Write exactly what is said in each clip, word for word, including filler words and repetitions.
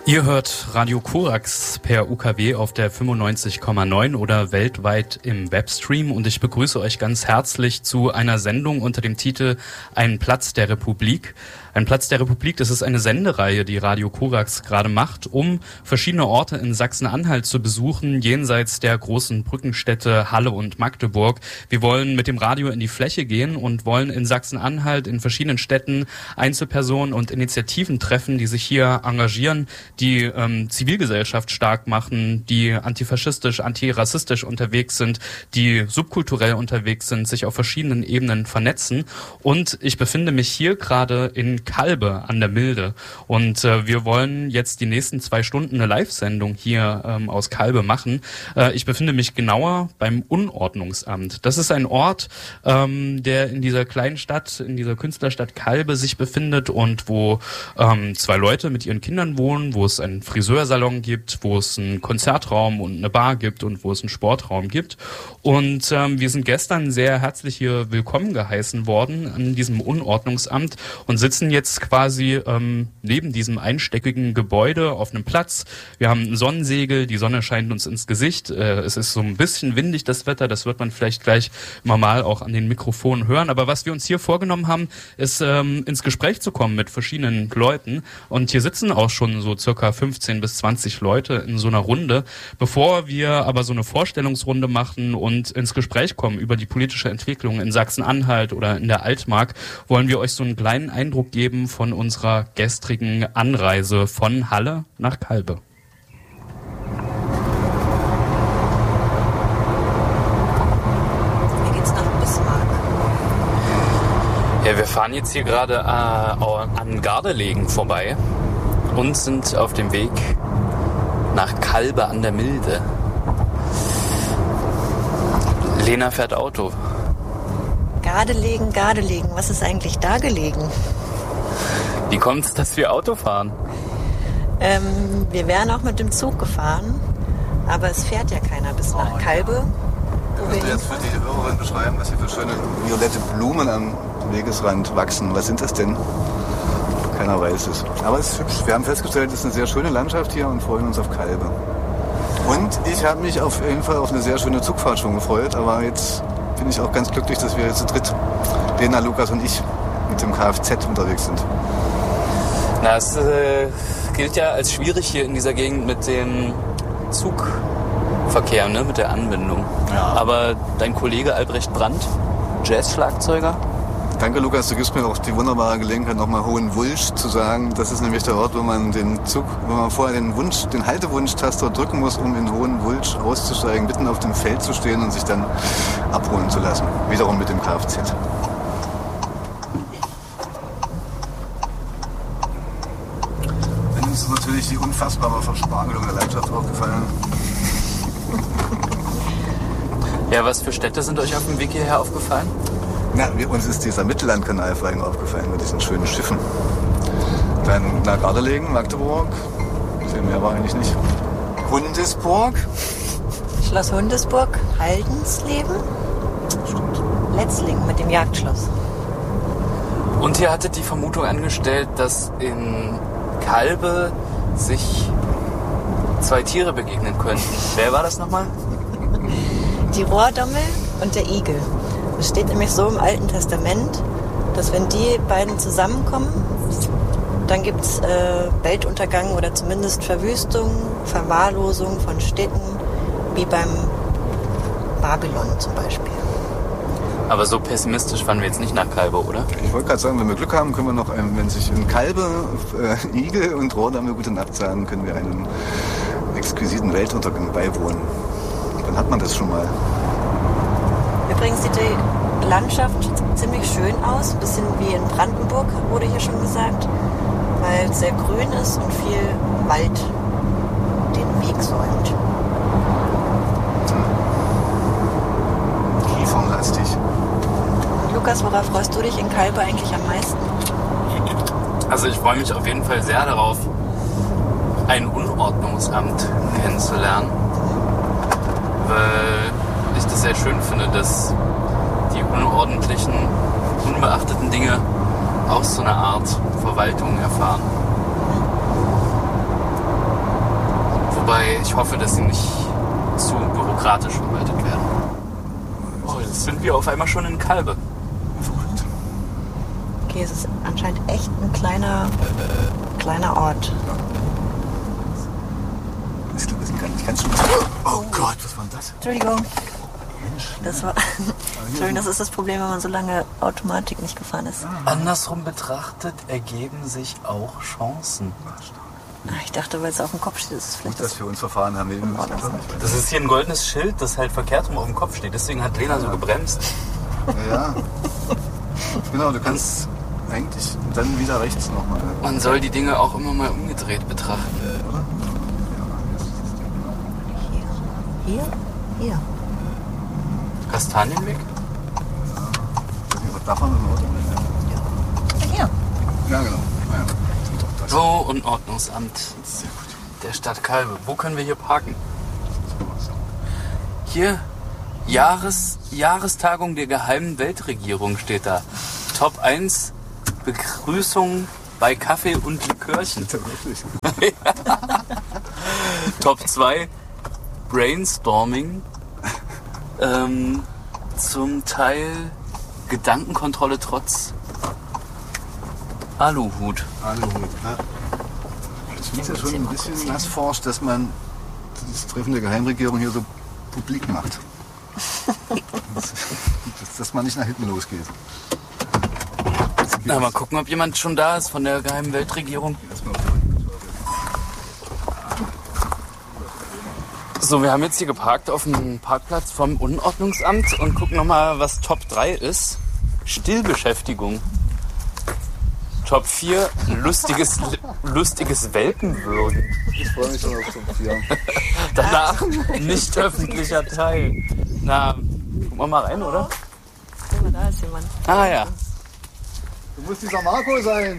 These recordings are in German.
Ihr hört Radio Korax per U K W auf der fünfundneunzig Komma neun oder weltweit im Webstream und ich begrüße euch ganz herzlich zu einer Sendung unter dem Titel Ein Platz der Republik. Ein Platz der Republik, das ist eine Sendereihe, die Radio Korax gerade macht, um verschiedene Orte in Sachsen-Anhalt zu besuchen, jenseits der großen Brückenstädte Halle und Magdeburg. Wir wollen mit dem Radio in die Fläche gehen und wollen in Sachsen-Anhalt in verschiedenen Städten Einzelpersonen und Initiativen treffen, die sich hier engagieren, die ähm, Zivilgesellschaft stark machen, die antifaschistisch, antirassistisch unterwegs sind, die subkulturell unterwegs sind, sich auf verschiedenen Ebenen vernetzen. Und ich befinde mich hier gerade in Kalbe an der Milde und äh, wir wollen jetzt die nächsten zwei Stunden eine Live-Sendung hier ähm, aus Kalbe machen. Äh, ich befinde mich genauer beim Unordnungsamt. Das ist ein Ort, ähm, der in dieser kleinen Stadt, in dieser Künstlerstadt Kalbe sich befindet und wo ähm, zwei Leute mit ihren Kindern wohnen, wo es einen Friseursalon gibt, wo es einen Konzertraum und eine Bar gibt und wo es einen Sportraum gibt. Und ähm, wir sind gestern sehr herzlich hier willkommen geheißen worden an diesem Unordnungsamt und sitzen jetzt quasi ähm, neben diesem einstöckigen Gebäude auf einem Platz. Wir haben ein Sonnensegel, die Sonne scheint uns ins Gesicht. Äh, es ist so ein bisschen windig, das Wetter, das wird man vielleicht gleich immer mal auch an den Mikrofonen hören. Aber was wir uns hier vorgenommen haben, ist ähm, ins Gespräch zu kommen mit verschiedenen Leuten. Und hier sitzen auch schon so circa fünfzehn bis zwanzig Leute in so einer Runde. Bevor wir aber so eine Vorstellungsrunde machen und ins Gespräch kommen über die politische Entwicklung in Sachsen-Anhalt oder in der Altmark, wollen wir euch so einen kleinen Eindruck geben von unserer gestrigen Anreise von Halle nach Kalbe. Hier geht's nach Bismarck. Ja, wir fahren jetzt hier gerade äh, an Gardelegen vorbei und sind auf dem Weg nach Kalbe an der Milde. Lena fährt Auto. Gardelegen, Gardelegen. Was ist eigentlich da gelegen? Wie kommt es, dass wir Auto fahren? Ähm, wir wären auch mit dem Zug gefahren, aber es fährt ja keiner bis nach oh, Kalbe. Wo wir jetzt für die Hörerin beschreiben, was hier für schöne violette Blumen am Wegesrand wachsen. Was sind das denn? Keiner weiß es. Aber es ist hübsch. Wir haben festgestellt, es ist eine sehr schöne Landschaft hier und freuen uns auf Kalbe. Und ich habe mich auf jeden Fall auf eine sehr schöne Zugfahrt schon gefreut, aber jetzt bin ich auch ganz glücklich, dass wir jetzt zu dritt, Lena, Lukas und ich, mit dem Kfz unterwegs sind. Na, es äh, gilt ja als schwierig hier in dieser Gegend mit dem Zugverkehr, ne, mit der Anbindung. Ja. Aber dein Kollege Albrecht Brandt, Jazz-Schlagzeuger. Danke, Lukas, du gibst mir auch die wunderbare Gelegenheit, nochmal Hohenwulsch zu sagen. Das ist nämlich der Ort, wo man den Zug, wo man vorher den Wunsch, den Haltewunsch-Taster drücken muss, um in Hohenwulsch auszusteigen, mitten auf dem Feld zu stehen und sich dann abholen zu lassen. Wiederum mit dem Kfz. Dann ist natürlich die unfassbare Verspargelung der Landschaft aufgefallen. Ja, was für Städte sind euch auf dem Weg hierher aufgefallen? Na, wir, uns ist dieser Mittellandkanal vor allem aufgefallen mit diesen schönen Schiffen. Dann nach Gardelegen, Magdeburg, viel mehr war eigentlich nicht. Hundesburg. Schloss Hundesburg, Haldensleben. Stimmt. Letzlingen mit dem Jagdschloss. Und ihr hattet die Vermutung angestellt, dass in Kalbe sich zwei Tiere begegnen könnten. Wer war das nochmal? Die Rohrdommel und der Igel. Es steht nämlich so im Alten Testament, dass wenn die beiden zusammenkommen, dann gibt es äh, Weltuntergang oder zumindest Verwüstung, Verwahrlosung von Städten, wie beim Babylon zum Beispiel. Aber so pessimistisch waren wir jetzt nicht nach Kalbe, oder? Ich wollte gerade sagen, wenn wir Glück haben, können wir noch, einen, wenn sich in Kalbe äh, Igel und Rohrdommel gute Nacht sagen, können wir einen exquisiten Weltuntergang beiwohnen. Dann hat man das schon mal. Übrigens sieht die Landschaft ziemlich schön aus, ein bisschen wie in Brandenburg, wurde hier schon gesagt, weil es sehr grün ist und viel Wald den Weg säumt. Kiefernlastig. Lukas, worauf freust du dich in Kalbe eigentlich am meisten? Also ich freue mich auf jeden Fall sehr darauf, ein Unordnungsamt kennenzulernen, weil ich das sehr schön finde, dass die unordentlichen, unbeachteten Dinge auch so eine Art Verwaltung erfahren. Wobei ich hoffe, dass sie nicht zu bürokratisch verwaltet werden. Oh, jetzt sind wir auf einmal schon in Kalbe. Okay, es ist anscheinend echt ein kleiner, äh, kleiner Ort. Ich glaube, wir sind gar nicht ganz schön. Oh Gott, was war denn das? Entschuldigung. Das war. Entschuldigung, das ist das Problem, wenn man so lange Automatik nicht gefahren ist. Andersrum betrachtet ergeben sich auch Chancen. Ich dachte, weil es auf dem Kopf steht, ist es vielleicht. Gut, dass wir uns verfahren haben. Nee, das ist hier ein goldenes Schild, das halt verkehrt rum auf dem Kopf steht. Deswegen hat Lena so gebremst. Ja, ja. Genau, du kannst eigentlich dann wieder rechts nochmal. Man soll die Dinge auch immer mal umgedreht betrachten. Oder? Hier? Hier? Hier. Kastanienweg? Darf man mit dem Auto? Ja, hier. Ja, genau. Ja. So, und Ordnungsamt der Stadt Kalbe. Wo können wir hier parken? Hier, Jahres, Jahrestagung der geheimen Weltregierung steht da. Top eins, Begrüßung bei Kaffee und Likörchen. Top zwei, Brainstorming. Ähm, zum Teil Gedankenkontrolle trotz Aluhut. Aluhut, ja. Ich finde ja schon ein bisschen nassforscht, dass man das Treffen der Geheimregierung hier so publik macht. dass, dass man nicht nach hinten losgeht. Na, mal gucken, ob jemand schon da ist von der geheimen Weltregierung. So, wir haben jetzt hier geparkt auf dem Parkplatz vom Unordnungsamt und gucken nochmal, was Top drei ist. Stillbeschäftigung. Top vier, lustiges, lustiges Welpenwürgen. Ich freue mich schon auf Top vier. Danach nicht öffentlicher Teil. Na, gucken wir mal rein, oder? Guck mal, da ist jemand. Ah ja. Du musst dieser Marco sein.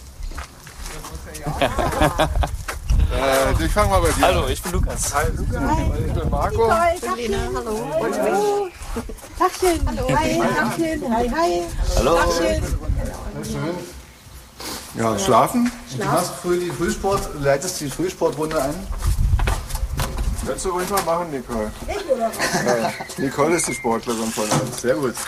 Äh, ich fange mal bei dir. Hallo, ich bin Lukas. Hi, Lukas. Ich bin Marco. Hi, Lena, hallo. Hallo. Tachchen. Hallo. Hi, Tachchen. Hi, hi. Hallo. Tachchen. Schön. Ja, schlafen. Du machst früh die Frühsport, leitest die Frühsportrunde an. Kannst du ruhig mal machen, Nicole. Ich oder was? Ja, Nicole ist die Sportlerin von uns. Sehr gut.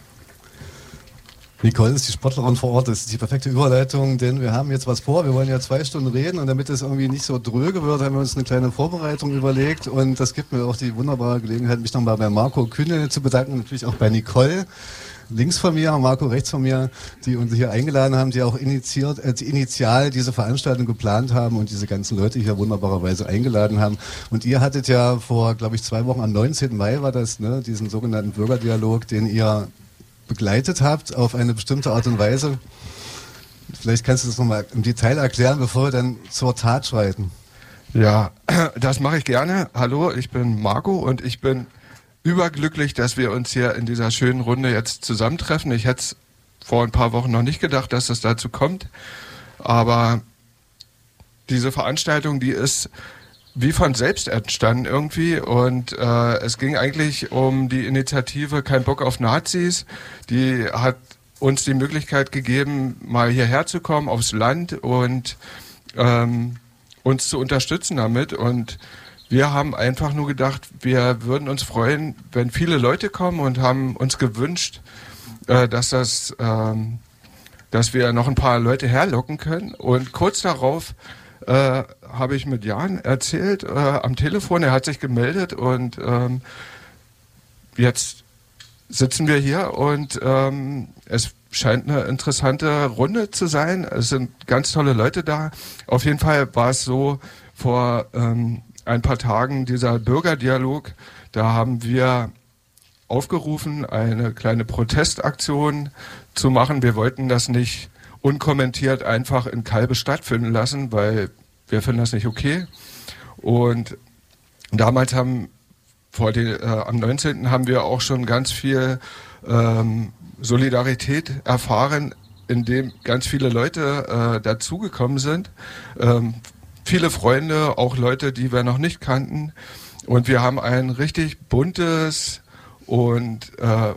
Nicole ist die Sportlerin vor Ort, das ist die perfekte Überleitung, denn wir haben jetzt was vor, wir wollen ja zwei Stunden reden und damit es irgendwie nicht so dröge wird, haben wir uns eine kleine Vorbereitung überlegt und das gibt mir auch die wunderbare Gelegenheit, mich nochmal bei Marco Kühnel zu bedanken und natürlich auch bei Nicole, links von mir, Marco rechts von mir, die uns hier eingeladen haben, die auch initiiert, äh, initial diese Veranstaltung geplant haben und diese ganzen Leute hier wunderbarerweise eingeladen haben. Und ihr hattet ja vor, glaube ich, zwei Wochen, am neunzehnten Mai war das, ne, diesen sogenannten Bürgerdialog, den ihr begleitet habt auf eine bestimmte Art und Weise. Vielleicht kannst du das nochmal im Detail erklären, bevor wir dann zur Tat schreiten. Ja, das mache ich gerne. Hallo, ich bin Marco und ich bin überglücklich, dass wir uns hier in dieser schönen Runde jetzt zusammentreffen. Ich hätte es vor ein paar Wochen noch nicht gedacht, dass es dazu kommt. Aber diese Veranstaltung, die ist wie von selbst entstanden irgendwie und äh, es ging eigentlich um die Initiative Kein Bock auf Nazis. Die hat uns die Möglichkeit gegeben, mal hierher zu kommen aufs Land und ähm, uns zu unterstützen damit. Und wir haben einfach nur gedacht, wir würden uns freuen, wenn viele Leute kommen und haben uns gewünscht, äh, dass das, ähm, dass wir noch ein paar Leute herlocken können. Und kurz darauf Äh, habe ich mit Jan erzählt äh, am Telefon, er hat sich gemeldet und ähm, jetzt sitzen wir hier und ähm, es scheint eine interessante Runde zu sein. Es sind ganz tolle Leute da. Auf jeden Fall war es so, vor ähm, ein paar Tagen dieser Bürgerdialog, da haben wir aufgerufen, eine kleine Protestaktion zu machen. Wir wollten das nicht unkommentiert einfach in Kalbe stattfinden lassen, weil wir finden das nicht okay. Und damals haben, vor den, äh, am neunzehnten haben wir auch schon ganz viel ähm, Solidarität erfahren, indem ganz viele Leute äh, dazugekommen sind. Ähm, viele Freunde, auch Leute, die wir noch nicht kannten. Und wir haben ein richtig buntes und äh,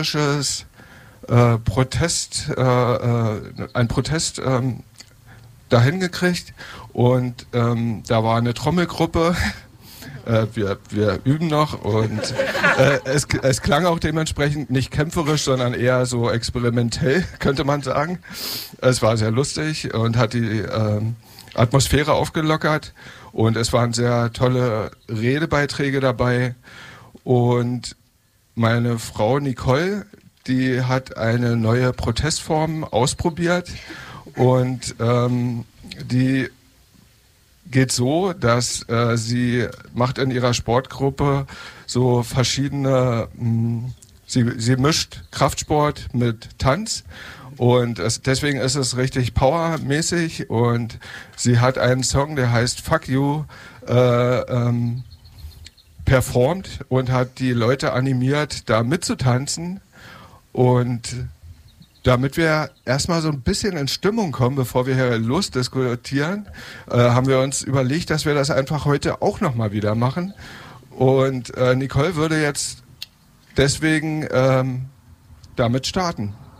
optimistisches Äh, Protest, äh, äh, ein Protest ähm, dahin gekriegt und ähm, da war eine Trommelgruppe. Äh, wir, wir üben noch und äh, es, es klang auch dementsprechend nicht kämpferisch, sondern eher so experimentell, könnte man sagen. Es war sehr lustig und hat die äh, Atmosphäre aufgelockert und es waren sehr tolle Redebeiträge dabei und meine Frau Nicole, die hat eine neue Protestform ausprobiert und ähm, die geht so, dass äh, sie macht in ihrer Sportgruppe so verschiedene, mh, sie, sie mischt Kraftsport mit Tanz und es, deswegen ist es richtig powermäßig und sie hat einen Song, der heißt Fuck You, äh, ähm, performt und hat die Leute animiert, da mitzutanzen und damit wir erstmal so ein bisschen in Stimmung kommen, bevor wir hier losdiskutieren, äh, haben wir uns überlegt, dass wir das einfach heute auch nochmal wieder machen. Und äh, Nicole würde jetzt deswegen ähm, damit starten.